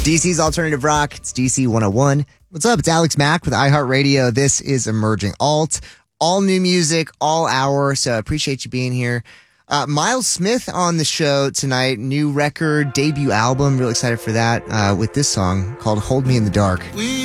DC's Alternative Rock. It's DC 101. What's up? It's Alex Mack with iHeartRadio. This is Emerging Alt. All new music, all hour. So I appreciate you being here. Miles Smith on the show tonight. New record, debut album. Real excited for that with this song called Hold Me in the Dark.